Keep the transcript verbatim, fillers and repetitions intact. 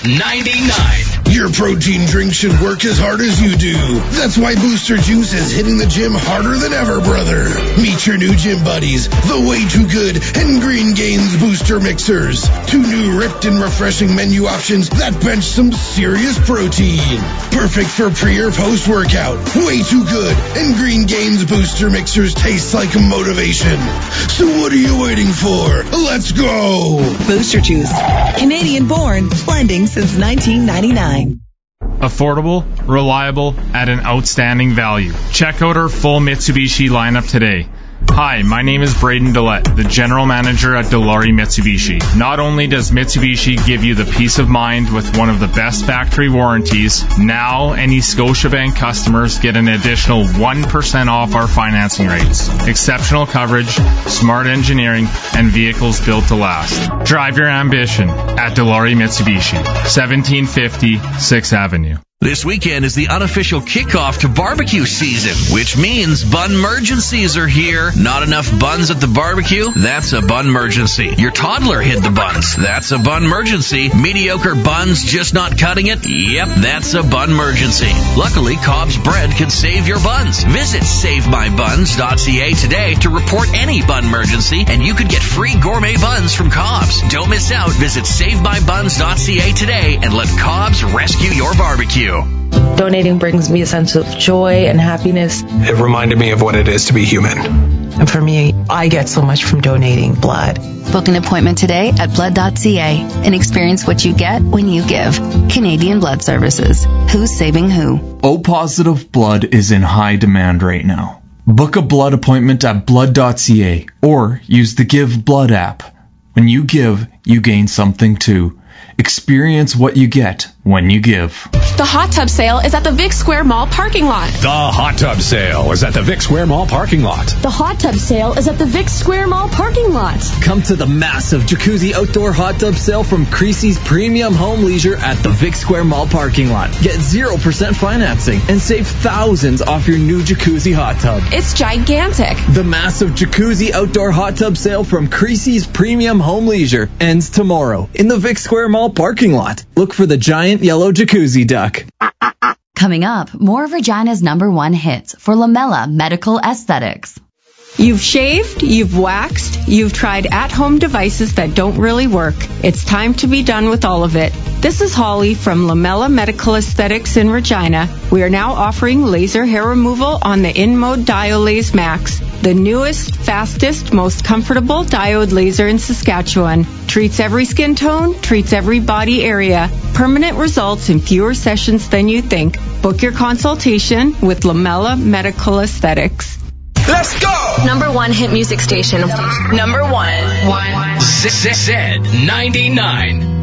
ninety-nine. Your protein drink should work as hard as you do. That's why Booster Juice is hitting the gym harder than ever, brother. Meet your new gym buddies, the Way Too Good and Green Gains Booster Mixers. Two new ripped and refreshing menu options that bench some serious protein. Perfect for pre or post workout. Way Too Good and Green Gains Booster Mixers taste like motivation. So what are you waiting for? Let's go! Booster Juice. Canadian born, blending since nineteen ninety-nine. Affordable, reliable, at an outstanding value. Check out our full Mitsubishi lineup today. Hi, my name is Braden Dillette, the General Manager at Dilawri Mitsubishi. Not only does Mitsubishi give you the peace of mind with one of the best factory warranties, now any Scotiabank customers get an additional one percent off our financing rates. Exceptional coverage, smart engineering, and vehicles built to last. Drive your ambition at Dilawri Mitsubishi, seventeen fifty sixth Avenue. This weekend is the unofficial kickoff to barbecue season, which means bun-mergencies are here. Not enough buns at the barbecue? That's a bun-mergency. Your toddler hid the buns? That's a bun-mergency. Mediocre buns just not cutting it? Yep, that's a bun-mergency. Luckily, Cobb's Bread can save your buns. Visit save my buns dot c a today to report any bun-mergency, and you could get free gourmet buns from Cobb's. Don't miss out. Visit save my buns dot c a today and let Cobb's rescue your barbecue. Donating brings me a sense of joy and happiness. It reminded me of what it is to be human. And for me, I get so much from donating blood. Book an appointment today at blood dot c a and experience what you get when you give. Canadian Blood Services. Who's saving who? O-positive blood is in high demand right now. Book a blood appointment at blood dot c a or use the Give Blood app. When you give, you gain something too. Experience what you get when you give. The hot tub sale is at the Vic Square Mall parking lot. The hot tub sale is at the Vic Square Mall parking lot. The hot tub sale is at the Vic Square Mall parking lot. Come to the massive jacuzzi outdoor hot tub sale from Creasy's Premium Home Leisure at the Vic Square Mall parking lot. Get zero percent financing and save thousands off your new jacuzzi hot tub. It's gigantic. The massive jacuzzi outdoor hot tub sale from Creasy's Premium Home Leisure ends tomorrow in the Vic Square Mall parking lot. Look for the giant yellow jacuzzi duck. Coming up, more of Regina's number one hits for Lamella Medical Aesthetics. You've shaved, you've waxed, you've tried at-home devices that don't really work. It's time to be done with all of it. This is Holly from Lamella Medical Aesthetics in Regina. We are now offering laser hair removal on the InMode Diolaze Max, the newest, fastest, most comfortable diode laser in Saskatchewan. Treats every skin tone, treats every body area. Permanent results in fewer sessions than you think. Book your consultation with Lamella Medical Aesthetics. Let's go! Number one hit music station. Number one. Z ninety-nine.